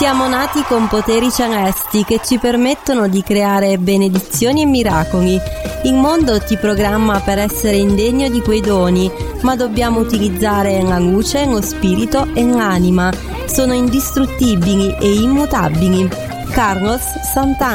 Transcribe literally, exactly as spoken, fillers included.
Siamo nati con poteri celesti che ci permettono di creare benedizioni e miracoli. Il mondo ti programma per essere indegno di quei doni, ma dobbiamo utilizzare la luce, lo spirito e l'anima. Sono indistruttibili e immutabili. Carlos Santana.